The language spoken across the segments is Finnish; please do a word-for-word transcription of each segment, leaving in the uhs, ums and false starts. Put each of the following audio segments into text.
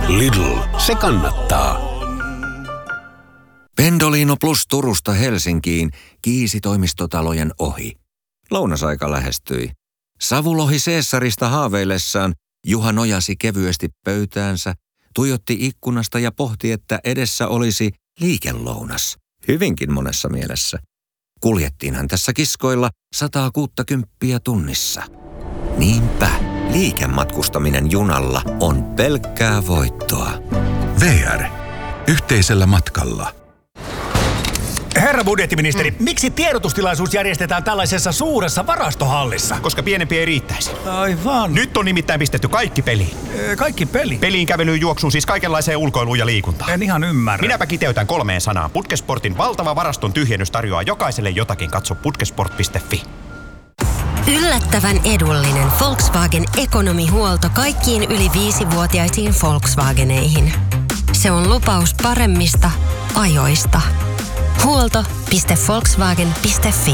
Lidl, se kannattaa. Pendolino Plus Turusta Helsinkiin kiisi toimistotalojen ohi. Lounasaika lähestyi. Savulohi Caesarista haaveillessaan Juha nojasi kevyesti pöytäänsä, tuijotti ikkunasta ja pohti, että edessä olisi liikelounas. Hyvinkin monessa mielessä. Kuljettiinhan tässä kiskoilla sataa kuuttakymppiä tunnissa. Niinpä, liikematkustaminen junalla on pelkkää voittoa. V R. Yhteisellä matkalla. Herra budjettiministeri, mm. miksi tiedotustilaisuus järjestetään tällaisessa suuressa varastohallissa? Koska pienempi ei riittäisi. Aivan. Nyt on nimittäin pistetty kaikki peliin. Ee, kaikki peli? Peliin, kävelyyn, juoksuun, siis kaikenlaiseen ulkoiluun ja liikuntaan. En ihan ymmärrä. Minäpä kiteytän kolmeen sanaan. Putkesportin valtava varaston tyhjennys tarjoaa jokaiselle jotakin. Katso putkesport piste fi. Yllättävän edullinen Volkswagen ekonomihuolto kaikkiin yli viisivuotiaisiin Volkswageneihin. Se on lupaus paremmista ajoista. Huolto piste volkswagen piste fi.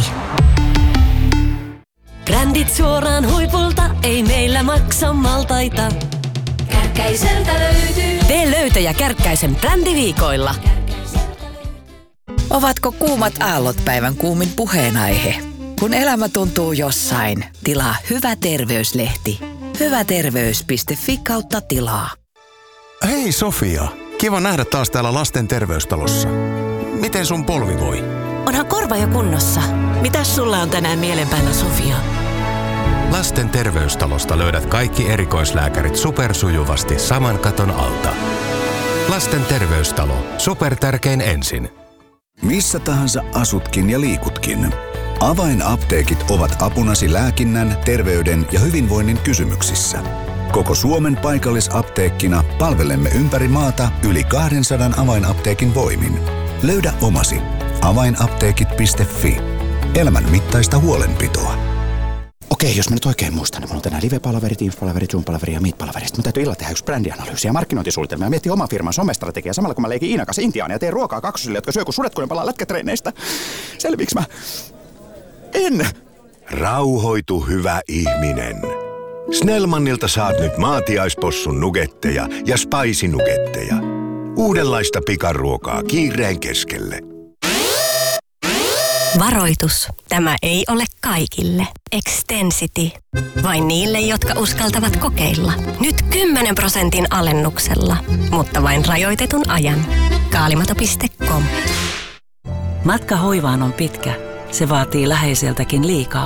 Brändit suoraan huipulta, ei meillä maksa maltaita. Kärkkäiseltä löytyy. Tee löytöjä Kärkkäisen brändiviikoilla. Ovatko kuumat aallot päivän kuumin puheenaihe? Kun elämä tuntuu jossain, tilaa Hyvä terveyslehti. hyväterveys piste fi kautta tilaa. Hei Sofia, kiva nähdä taas täällä lasten terveystalossa. Miten sun polvi voi? Onhan korva jo kunnossa. Mitäs sulla on tänään mielenpäällä, Sofia? Lasten terveystalosta löydät kaikki erikoislääkärit supersujuvasti saman katon alta. Lasten terveystalo. Supertärkein ensin. Missä tahansa asutkin ja liikutkin. Avainapteekit ovat apunasi lääkinnän, terveyden ja hyvinvoinnin kysymyksissä. Koko Suomen paikallisapteekkina palvelemme ympäri maata yli kaksisataa avainapteekin voimin. Löydä omasi. avainapteekit piste fi. Elämän mittaista huolenpitoa. Okei, jos mä nyt oikein muistan, niin mulla on tänään live-palaveri, Teams-palaveri, Zoom-palaveri ja Meet-palaveri. Sitten mun täytyy illalla tehdä yksi brändianalyysi ja markkinointisuunnitelma ja miettiä oman firman somestrategiaa samalla kun mä leikin Iinan kanssa Intiaan ja teen ruokaa kaksosille, jotka syö kun sudet, kun ne palaa lätkätreineistä. Selviiks mä? En! Rauhoitu, hyvä ihminen. Snellmanilta saat nyt maatiaispossun nugetteja ja spicy nugetteja. Uudenlaista pikaruokaa kiireen keskelle. Varoitus. Tämä ei ole kaikille. Extensity. Vain niille, jotka uskaltavat kokeilla. Nyt kymmenen prosentin alennuksella. Mutta vain rajoitetun ajan. Kaalimato piste com. Matka hoivaan on pitkä. Se vaatii läheiseltäkin liikaa